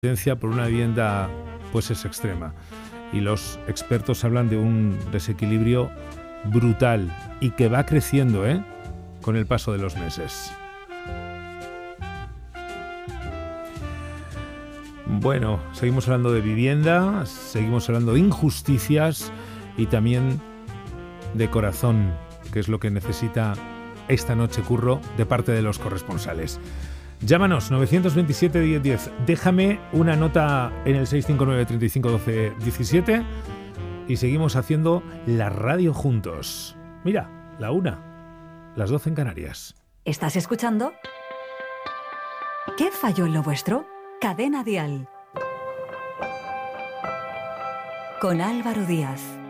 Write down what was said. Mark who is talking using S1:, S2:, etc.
S1: por una vivienda pues es extrema. Y los expertos hablan de un desequilibrio brutal y que va creciendo, con el paso de los meses. Bueno, seguimos hablando de vivienda, seguimos hablando de injusticias y también de corazón, que es lo que necesita esta noche Curro de parte de los corresponsales. Llámanos 927 1010, déjame una nota en el 659 35 12 17 y seguimos haciendo la radio juntos. Mira, la 1, las 12 en Canarias.
S2: ¿Estás escuchando? ¿Qué falló en lo vuestro? Cadena Dial. Con Álvaro Díaz.